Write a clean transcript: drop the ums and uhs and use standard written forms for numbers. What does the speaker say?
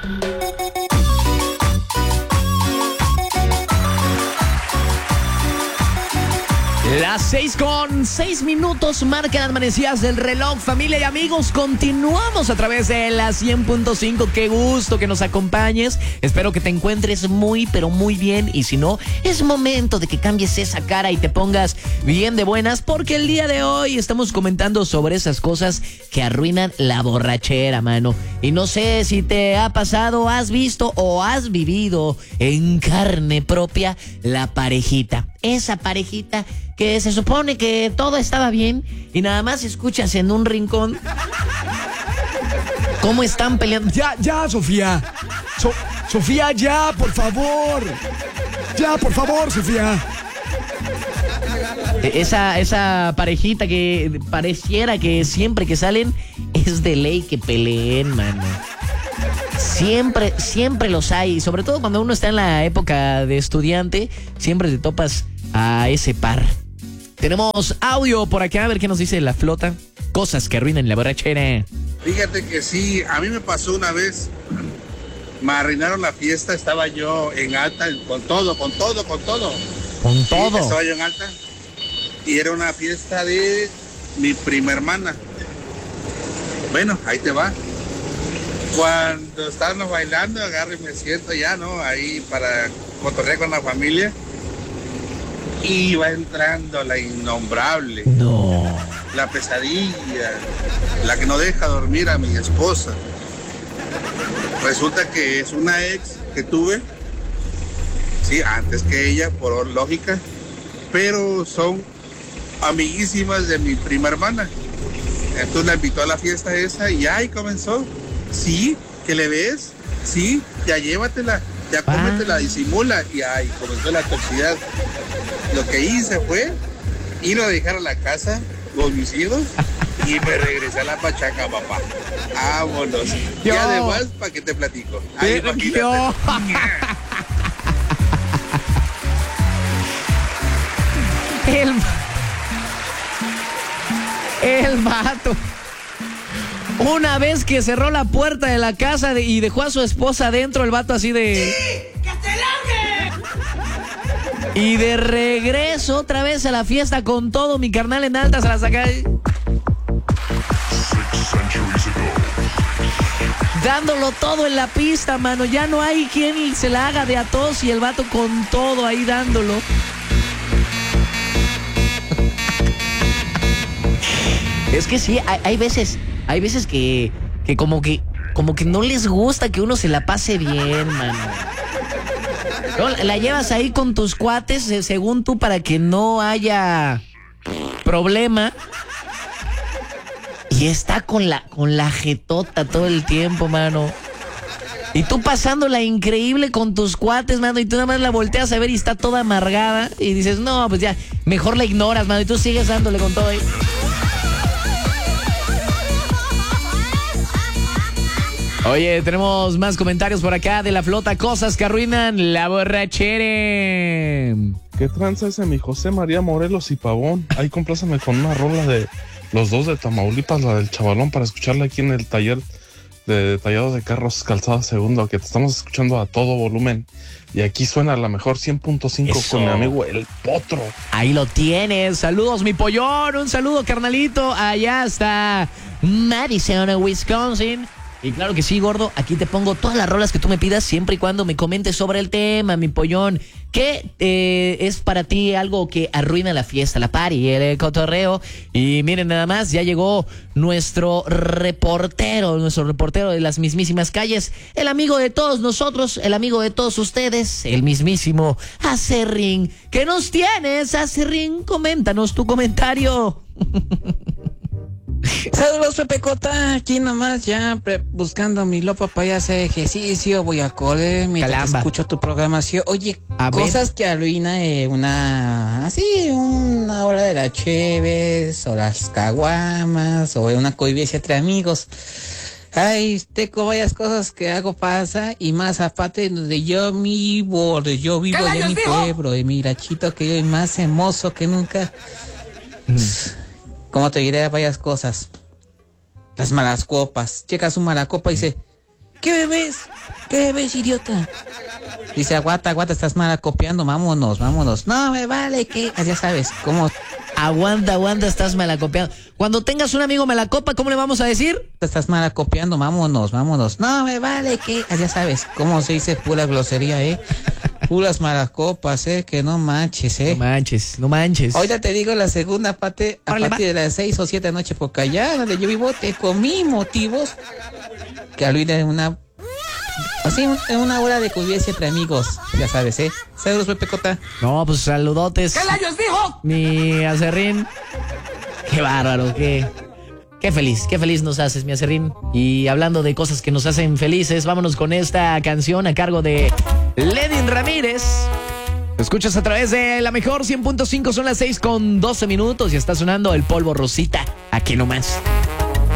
Las 6:06 marcan las manecillas del reloj, familia y amigos. Continuamos a través de la 100.5. Qué gusto que nos acompañes. Espero que te encuentres muy, pero muy bien. Y si no, es momento de que cambies esa cara y te pongas bien de buenas, porque el día de hoy estamos comentando sobre esas cosas que arruinan la borrachera, mano. Y no sé si te ha pasado, has visto o has vivido en carne propia la parejita. Esa parejita que se supone que todo estaba bien y nada más escuchas en un rincón cómo están peleando. Ya, Sofía. Sofía, ya, por favor. Ya, por favor, Sofía. Esa parejita que pareciera que siempre que salen es de ley que peleen, mano. Siempre los hay, sobre todo cuando uno está en la época de estudiante, siempre te topas a ese par. Tenemos audio por acá, a ver qué nos dice la flota. Cosas que arruinan la borrachera. Fíjate que sí, a mí me pasó una vez, me arruinaron la fiesta, estaba yo en alta, con todo. Con Sí, todo. estaba yo en alta y era una fiesta de mi prima hermana. Bueno, ahí te va. Cuando estábamos bailando, agarro y me siento ya, ¿no? Ahí para cotorrear con la familia. Y va entrando la innombrable. No. La pesadilla, la que no deja dormir a mi esposa. Resulta que es una ex que tuve, sí, antes que ella, por lógica, pero son amiguísimas de mi prima hermana. Entonces la invitó a la fiesta esa y ahí comenzó. Sí, ¿que le ves? Sí, ya llévatela, ya cómetela, disimula. Y ahí comenzó la toxicidad. Lo que hice fue ir a dejar a la casa con mis hijos y me regresé a la pachanga, papá. Vámonos. Y además, ¿para qué te platico? Ahí, imagínate. El vato. Una vez que cerró la puerta de la casa y dejó a su esposa adentro, el vato así de... ¡Sí! ¡Que se largue! Y de regreso otra vez a la fiesta con todo, mi carnal en altas a la saca. Dándolo todo en la pista, mano. Ya no hay quien se la haga de a tos y el vato con todo ahí dándolo. Es que sí, hay veces que como que no les gusta que uno se la pase bien, mano. No, la llevas ahí con tus cuates, según tú, para que no haya problema. Y está con la jetota todo el tiempo, mano. Y tú pasándola increíble con tus cuates, mano, y tú nada más la volteas a ver y está toda amargada. Y dices, no, pues ya, mejor la ignoras, mano, y tú sigues dándole con todo ahí. Oye, tenemos más comentarios por acá de la flota. Cosas que arruinan la borrachera. ¿Qué tranza ese mi José María Morelos y Pavón? Ahí complázame con una rola de los dos de Tamaulipas, la del Chavalón, para escucharla aquí en el taller de detallado de carros Calzada Segundo, que te estamos escuchando a todo volumen. Y aquí suena la mejor 100.5 con mi amigo El Potro. Ahí lo tienes. Saludos, mi pollón. Un saludo, carnalito. Allá está Madison, Wisconsin. Y claro que sí, gordo, aquí te pongo todas las rolas que tú me pidas siempre y cuando me comentes sobre el tema, mi pollón. ¿Qué es para ti algo que arruina la fiesta, la party, el cotorreo? Y miren nada más, ya llegó nuestro reportero de las mismísimas calles, el amigo de todos nosotros, el amigo de todos ustedes, el mismísimo Acerrín. ¿Qué nos tienes, Acerrín? Coméntanos tu comentario. Saludos, Pepe Cota, aquí nomás ya buscando mi lopa para ir a hacer ejercicio, voy a correr mientras escucho tu programación. Oye, cosas que arruina una hora de la cheves, o las caguamas, o una convivencia entre amigos. Ay, tengo varias cosas que hago pasa, y más aparte donde yo vivo allá en mi pueblo, de mi rachito, que es más hermoso que nunca. ¿Cómo te diré varias cosas? Las malas copas. Checas una mala copa y dice, ¿Qué bebés, idiota? Dice, aguanta, estás mal copiando, vámonos. No, me vale, que ya sabes, ¿cómo? Aguanta, estás malacopiando. Cuando tengas un amigo malacopa, ¿cómo le vamos a decir? Estás malacopiando, vámonos. No, me vale, que ya sabes, ¿cómo se dice pura grosería, Puras malacopas, que no manches, No manches. Ahorita te digo la segunda parte, a partir de las 6 o 7 de la noche, porque allá donde yo vivo, te comí motivos que a Luis una... Así, en una hora de convivencia entre amigos, ya sabes, Saludos, Pepe Cota. No, pues saludotes. ¿Qué layos dijo? Mi acerrín. Qué bárbaro, qué feliz nos haces, mi acerrín. Y hablando de cosas que nos hacen felices, vámonos con esta canción a cargo de Ledin Ramírez. Te escuchas a través de la mejor 100.5, son las 6:12 y está sonando el polvo rosita. Aquí nomás.